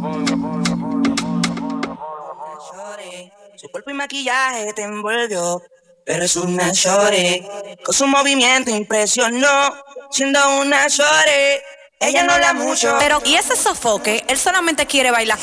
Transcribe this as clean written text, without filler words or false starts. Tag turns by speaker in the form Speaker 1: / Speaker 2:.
Speaker 1: Su cuerpo y maquillaje te envolvió, pero es una shorty. Con su movimiento impresionó, siendo una shorty. Ella no habla mucho,
Speaker 2: pero y ese sofoque, él solamente quiere bailar